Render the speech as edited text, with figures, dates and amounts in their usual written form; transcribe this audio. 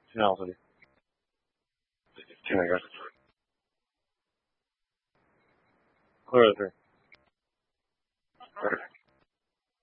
听好这里，听哪个？或者是，